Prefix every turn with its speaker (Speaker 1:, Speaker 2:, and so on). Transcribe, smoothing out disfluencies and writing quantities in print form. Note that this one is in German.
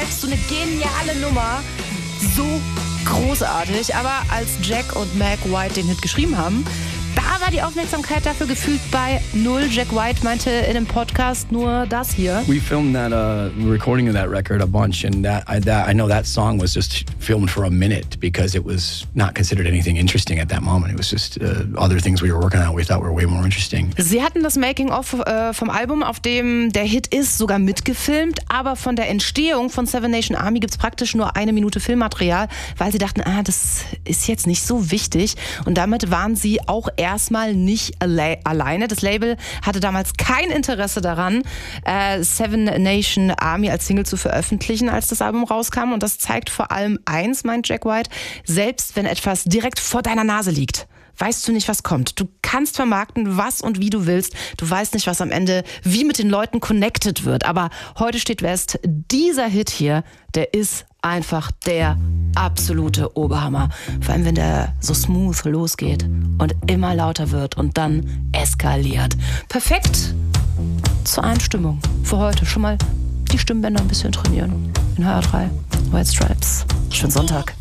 Speaker 1: White, so eine geniale Nummer, so großartig. Aber als Jack und Meg White den Hit geschrieben haben, da war die Aufmerksamkeit dafür gefühlt bei null. Jack White meinte in einem Podcast nur das hier.
Speaker 2: We filmed that recording of that record a bunch, and I know that song was just filmed for a minute because it was not considered anything interesting at that moment. It was just other things we were working on we thought were way more interesting.
Speaker 1: Sie hatten das Making-of vom Album, auf dem der Hit ist, sogar mitgefilmt, aber von der Entstehung von Seven Nation Army gibt es praktisch nur 1 Minute Filmmaterial, weil sie dachten, das ist jetzt nicht so wichtig, und damit waren sie auch erstmal nicht alleine. Das Label hatte damals kein Interesse daran, Seven Nation Army als Single zu veröffentlichen, als das Album rauskam. Und das zeigt vor allem eins, meint Jack White: Selbst wenn etwas direkt vor deiner Nase liegt, weißt du nicht, was kommt. Du kannst vermarkten, was und wie du willst. Du weißt nicht, was am Ende wie mit den Leuten connected wird. Aber heute steht fest, dieser Hit hier, der ist einfach der absolute Oberhammer. Vor allem, wenn der so smooth losgeht und immer lauter wird und dann eskaliert. Perfekt zur Einstimmung für heute. Schon mal die Stimmbänder ein bisschen trainieren. In HR3, White Stripes. Schönen Sonntag.